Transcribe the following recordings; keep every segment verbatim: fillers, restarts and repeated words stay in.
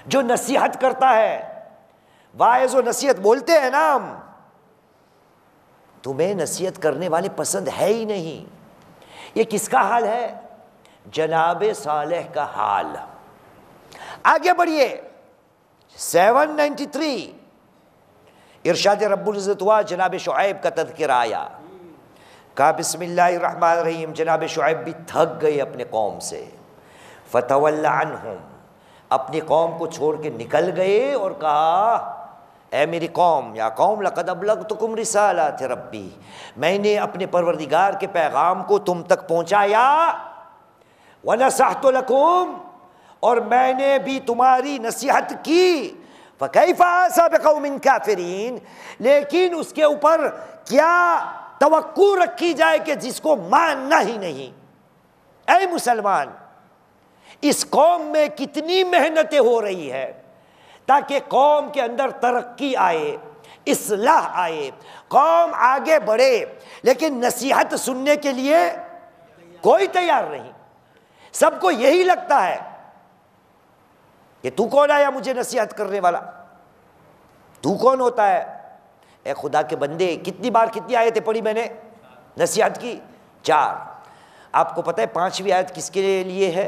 जो नसीहत करता है, वाइज और नसीहत बोलते हैं ना हम, तुम्हें नसीहत करने वाले पसंद है ही नहीं। ये किसका हाल है? जनाबे सालेह का हाल। आगे बढ़िए, सेवन नाइन्टी थ्री इरशाद रब्बुल इज़्ज़त हुआ, जनाब शुआइब का तज़किरा आया। कहा बिस्मिल्लाहिर्रहमानिर्रहीम, जनाब शुआइब भी थक गए अपने कौम से। फतवल्ला अन्हुम, अपनी कौम को छोड़ के निकल गए और कहा, ऐ मेरी कौम, या कौम लक़द अबलग़्तुकुम रिसालात रब्बी, मैंने अपने परवरदिगार के पैगाम को तुम तक पहुँचाया। व नसहतु लकुम, और मैंने भी तुम्हारी नसीहत की। फ़कैफ़ आसा बिक़ौमिन काफ़िरीन, लेकिन उसके ऊपर क्या तवक्कु रखी जाए कि जिसको मानना ही नहीं। ऐ मुसलमान, इस कौम में कितनी मेहनतें हो रही है ताकि कौम के अंदर तरक्की आए, इस्लाह आए, कौम आगे बढ़े, लेकिन नसीहत सुनने के लिए कोई तैयार नहीं। सबको यही लगता है कि तू कौन आया मुझे नसीहत करने वाला, तू कौन होता है? ए खुदा के बंदे, कितनी बार कितनी आयतें पढ़ी मैंने नसीहत की? चार। आपको पता है पांचवी आयत किसके लिए है?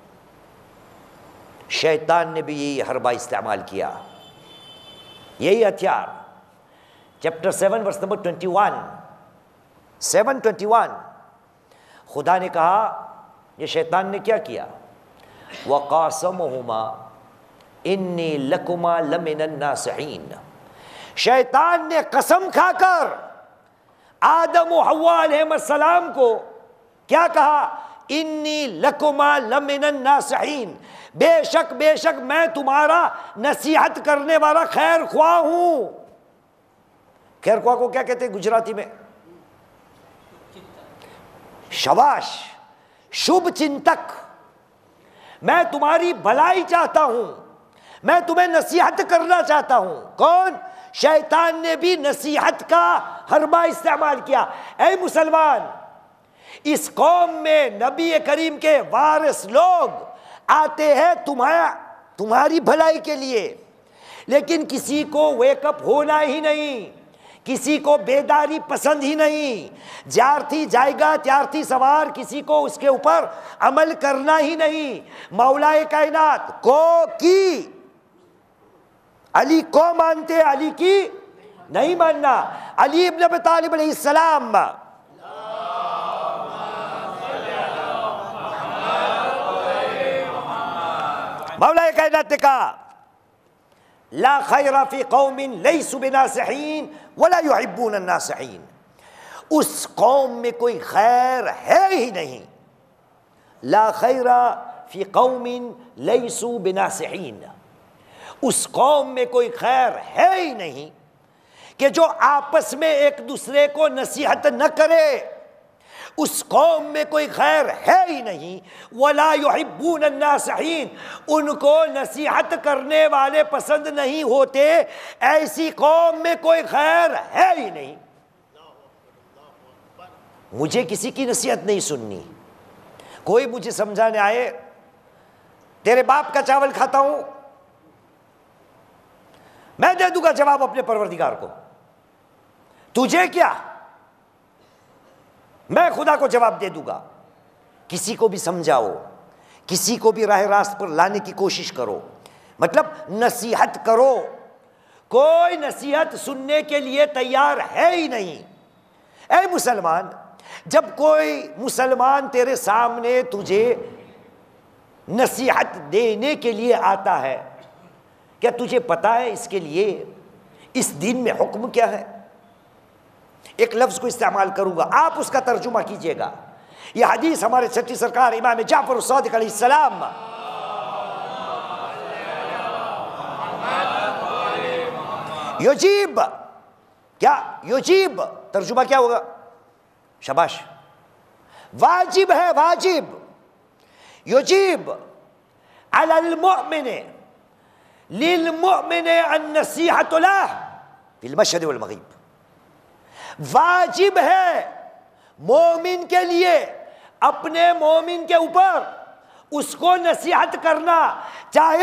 शैतान ने भी यही हरबा इस्तेमाल किया, यही हथियार। Chapter seven verse number twenty one, seven twenty one, खुदा ने कहा, ये शैतान ने क्या किया? वक़ासमहुमा इन्नी लकुमा लमिनन नासिहीन, शैतान ने कसम खाकर आदम व हव्वा अलैहिस्सलाम को क्या कहा? इन्नी लकुमा लमिनन नासिहीन, बेशक बेशक मैं तुम्हारा नसीहत करने वाला खैर ख्वाह हूं। खैर ख्वाह को क्या कहते हैं गुजराती में? शाबाश, शुभ चिंतक। मैं तुम्हारी भलाई चाहता हूं, मैं तुम्हें नसीहत करना चाहता हूं। कौन? शैतान ने भी नसीहत का हरबा इस्तेमाल किया। ऐ मुसलमान, इस कौम में नबी करीम के वारिस लोग आते हैं तुम्हारा तुम्हारी भलाई के लिए, लेकिन किसी को वेकअप होना ही नहीं, किसी को बेदारी पसंद ही नहीं। ज्यारती जाएगा त्यारती सवार, किसी को उसके ऊपर अमल करना ही नहीं। मौलाए कायनात को की अली को मानते, अली की नहीं मानना। अली इब्न अबी तालिब अलैहिस्सलाम, मौलाए कायनात ने कहा, ला खैरा फी कौमिन लैसु बिनासिहीन वला युहिब्बून अन्नासिहीन, उस कौम में कोई खैर है ही नहीं। ला खैरा फी कौमिन लैसु बिनासिहीन, उस कौम में कोई खैर है ही नहीं कि जो आपस में एक दूसरे को नसीहत न करे। उस कौम में कोई खैर है ही नहीं। वला युहिब्बून अन्नासिहीन, उनको नसीहत करने वाले पसंद नहीं होते। ऐसी कौम में कोई खैर है ही नहीं। मुझे किसी की नसीहत नहीं सुननी। कोई मुझे समझाने आए, तेरे बाप का चावल खाता हूं, मैं दे दूंगा जवाब अपने परवरदिगार को। तुझे क्या, मैं खुदा को जवाब दे दूंगा। किसी को भी समझाओ, किसी को भी राह रास्त पर लाने की कोशिश करो, मतलब नसीहत करो। कोई नसीहत सुनने के लिए तैयार है ही नहीं। ऐ मुसलमान, जब कोई मुसलमान तेरे सामने तुझे नसीहत देने के लिए आता है, क्या तुझे पता है इसके लिए इस दीन में हुक्म क्या है? एक लफ्ज को इस्तेमाल करूंगा, आप उसका तर्जुमा कीजिएगा। यह हदीस हमारे छठी सरकार इमाम जाफर सादिक अलैहिस्सलाम, युजीब, क्या युजीब तर्जुमा क्या होगा? शाबाश, वाजिब है, वाजिब। युजीब अलल मुअमिन लिल मुअमिन अन्नसीहतु लह फिल मशरिक़ वल मग़रिब, वाजिब है मोमिन के लिए, अपने मोमिन के ऊपर उसको नसीहत करना, चाहे